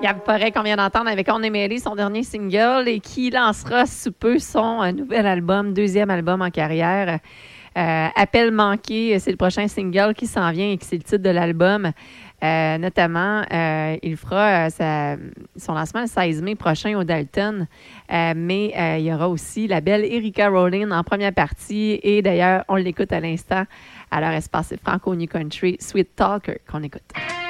Gab Forêt qu'on vient d'entendre avec On est mêlé, son dernier single, et qui lancera sous peu son nouvel album, deuxième album en carrière. Appel manqué, c'est le prochain single qui s'en vient et qui c'est le titre de l'album. Notamment, il fera son lancement le 16 mai prochain au Dalton. Mais il y aura aussi la belle Erika Rowling en première partie. Et d'ailleurs, on l'écoute à l'instant à leur espace franco New Country, Sweet Talker, qu'on écoute.